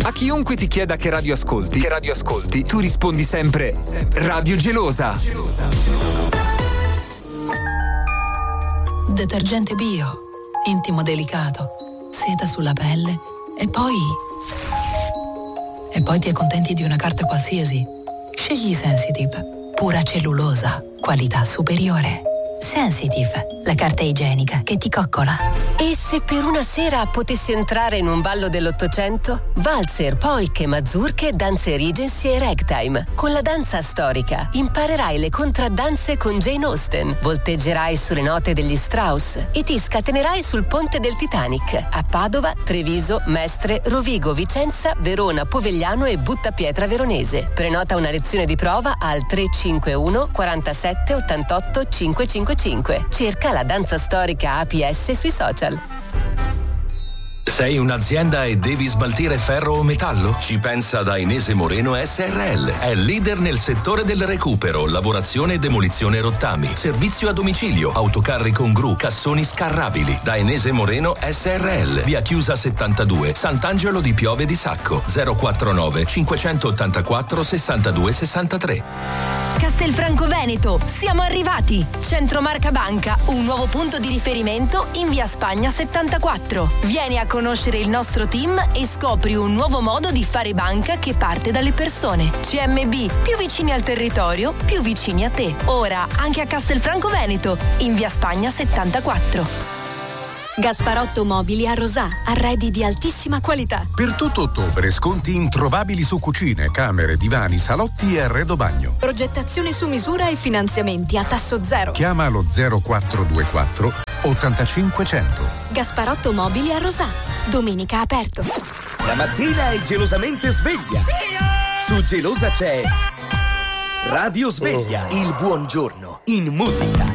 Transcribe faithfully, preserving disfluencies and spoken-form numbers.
A chiunque ti chieda che radio ascolti, che radio ascolti, tu rispondi sempre Radio Gelosa. Detergente bio, intimo delicato, seta sulla pelle e poi... E poi ti accontenti di una carta qualsiasi. Scegli Sensitive, pura cellulosa, qualità superiore. Sensitive, la carta igienica che ti coccola. E se per una sera potessi entrare in un ballo dell'Ottocento? Valzer, polche, mazurche, danze Regency e ragtime. Con la danza storica imparerai le contraddanze con Jane Austen, volteggerai sulle note degli Strauss e ti scatenerai sul ponte del Titanic a Padova, Treviso, Mestre, Rovigo, Vicenza, Verona, Povegliano e Buttapietra Veronese. Prenota una lezione di prova al tre cinque uno quarantasette ottantotto cinquecentocinquantacinque. Cerca la danza storica A P S sui social. Sei un'azienda e devi smaltire ferro o metallo? Ci pensa Dainese Moreno S R L. È leader nel settore del recupero, lavorazione e demolizione rottami, servizio a domicilio, autocarri con gru, cassoni scarrabili. Dainese Moreno S R L. Via Chiusa settantadue, Sant'Angelo di Piove di Sacco. zero quarantanove cinquecentottantaquattro sessantadue sessantatré. Castelfranco Veneto, siamo arrivati! Centro Marca Banca, un nuovo punto di riferimento in via Spagna settantaquattro. Vieni a conoscere il nostro team e scopri un nuovo modo di fare banca che parte dalle persone. C M B, più vicini al territorio, più vicini a te. Ora anche a Castelfranco Veneto, in via Spagna settantaquattro. Gasparotto Mobili a Rosà, arredi di altissima qualità. Per tutto ottobre sconti introvabili su cucine, camere, divani, salotti e arredo bagno. Progettazione su misura e finanziamenti a tasso zero. Chiama lo zero quattro due quattro ottantacinque cento. Gasparotto Mobili a Rosà, domenica aperto. La mattina è gelosamente sveglia. Su Gelosa c'è Radio Sveglia, il buongiorno in musica.